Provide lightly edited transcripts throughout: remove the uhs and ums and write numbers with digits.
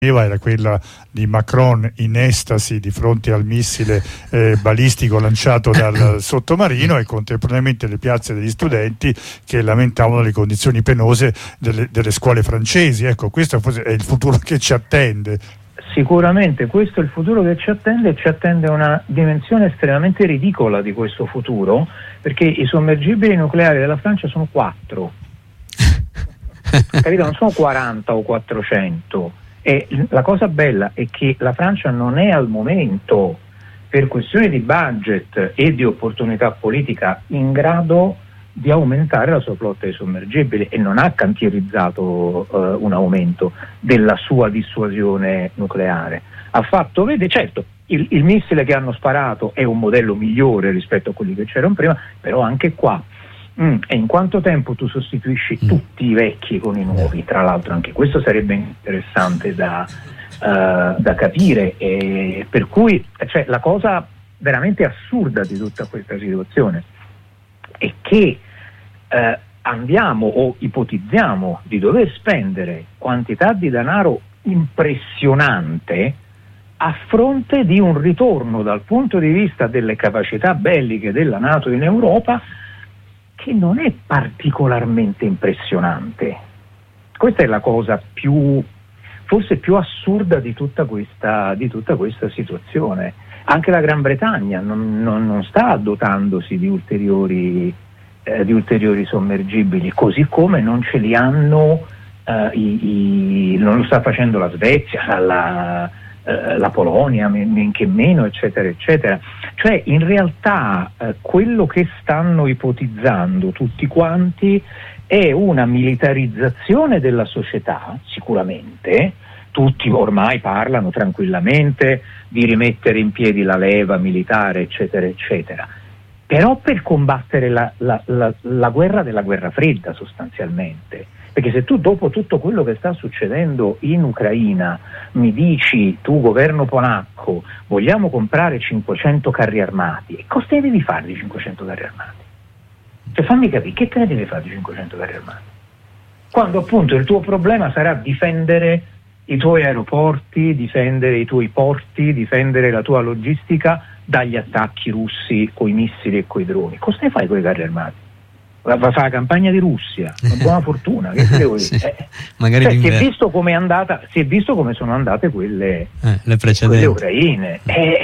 era quella di Macron in estasi di fronte al missile balistico lanciato dal sottomarino, e contemporaneamente le piazze degli studenti che lamentavano le condizioni penose delle scuole francesi. Ecco, questo è il futuro che ci attende. Sicuramente questo è il futuro che ci attende, e ci attende una dimensione estremamente ridicola di questo futuro, perché i sommergibili nucleari della Francia sono 4, capito? Non sono 40 o 400. E la cosa bella è che la Francia non è al momento, per questioni di budget e di opportunità politica, in grado di aumentare la sua flotta di sommergibili, e non ha cantierizzato un aumento della sua dissuasione nucleare. Ha fatto, vede, certo, il missile che hanno sparato è un modello migliore rispetto a quelli che c'erano prima, però anche qua e in quanto tempo tu sostituisci tutti i vecchi con i nuovi? Tra l'altro anche questo sarebbe interessante da capire, e per cui la cosa veramente assurda di tutta questa situazione è che andiamo o ipotizziamo di dover spendere quantità di denaro impressionante a fronte di un ritorno dal punto di vista delle capacità belliche della NATO in Europa che non è particolarmente impressionante. Questa è la cosa forse più assurda di tutta questa situazione. Anche la Gran Bretagna non sta dotandosi di ulteriori sommergibili, così come non ce li hanno non lo sta facendo la Svezia, la Polonia, men che meno, eccetera eccetera. Cioè, in realtà quello che stanno ipotizzando tutti quanti è una militarizzazione della società, sicuramente. Tutti ormai parlano tranquillamente di rimettere in piedi la leva militare, eccetera eccetera, però per combattere la guerra della guerra fredda, sostanzialmente. Perché se tu, dopo tutto quello che sta succedendo in Ucraina, mi dici, tu governo polacco, vogliamo comprare 500 carri armati, e cosa te ne devi fare di 500 carri armati? Cioè, fammi capire, che te ne devi fare di 500 carri armati? Quando appunto il tuo problema sarà difendere i tuoi aeroporti, difendere i tuoi porti, difendere la tua logistica dagli attacchi russi coi missili e coi droni. Cosa ne fai con i carri armati? Va a fare la campagna di Russia, una buona fortuna, che devo dire? Sì, magari si è visto come è andata, si è visto come sono andate quelle ucraine,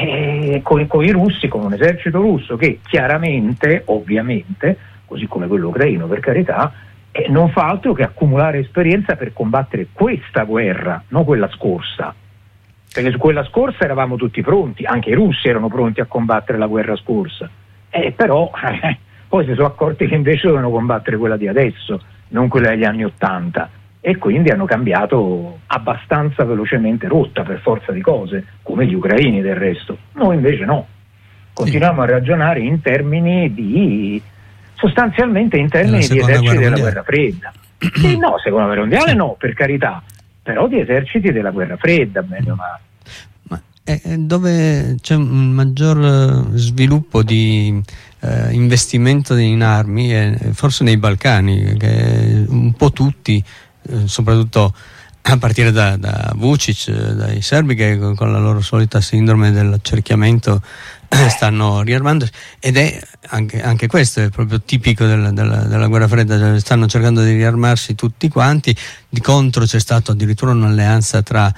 con i russi, con un esercito russo che chiaramente, ovviamente, così come quello ucraino, per carità, non fa altro che accumulare esperienza per combattere questa guerra, non quella scorsa. Perché su quella scorsa eravamo tutti pronti, anche i russi erano pronti a combattere la guerra scorsa, però poi si sono accorti che invece dovevano combattere quella di adesso, non quella degli anni '80, e quindi hanno cambiato abbastanza velocemente rotta per forza di cose, come gli ucraini del resto. Noi invece no, continuiamo a ragionare in termini sostanzialmente in termini di eserciti della guerra fredda. Sì, no, seconda guerra mondiale no, per carità, però di eserciti della guerra fredda, meglio male. Ma dove c'è un maggior sviluppo di investimento in armi, forse nei Balcani, che un po' tutti, soprattutto a partire da Vučić, dai serbi, che con la loro solita sindrome dell'accerchiamento stanno riarmando, ed è anche questo è proprio tipico della guerra fredda, stanno cercando di riarmarsi tutti quanti. Di contro c'è stato addirittura un'alleanza tra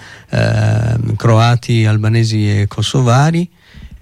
croati, albanesi e kosovari,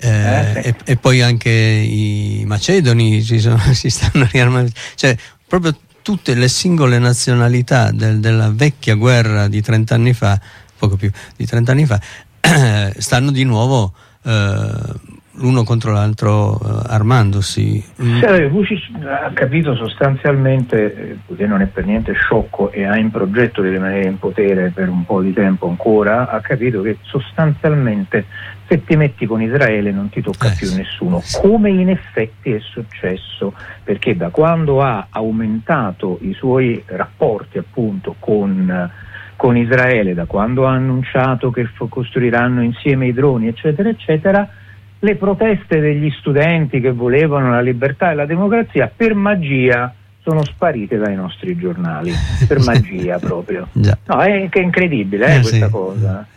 e poi anche i macedoni si stanno riarmando, cioè proprio tutte le singole nazionalità della vecchia guerra di 30 anni fa, poco più di 30 anni fa, stanno di nuovo l'uno contro l'altro armandosi. Vučić ha capito sostanzialmente, poiché non è per niente sciocco e ha in progetto di rimanere in potere per un po' di tempo ancora, ha capito che sostanzialmente se ti metti con Israele non ti tocca più nessuno, come in effetti è successo, perché da quando ha aumentato i suoi rapporti appunto con Israele, da quando ha annunciato che costruiranno insieme i droni, eccetera eccetera, le proteste degli studenti che volevano la libertà e la democrazia per magia sono sparite dai nostri giornali per magia proprio. Già. No, è incredibile questa cosa.